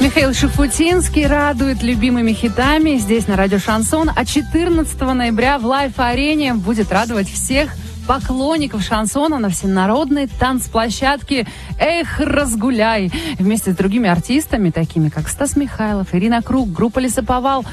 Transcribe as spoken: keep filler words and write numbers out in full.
Михаил Шуфутинский радует любимыми хитами здесь на радио Шансон. А четырнадцатого ноября в Лайф-арене будет радовать всех поклонников шансона на всенародной танцплощадке «Эх, разгуляй» вместе с другими артистами, такими как Стас Михайлов, Ирина Круг, группа «Лесоповал»,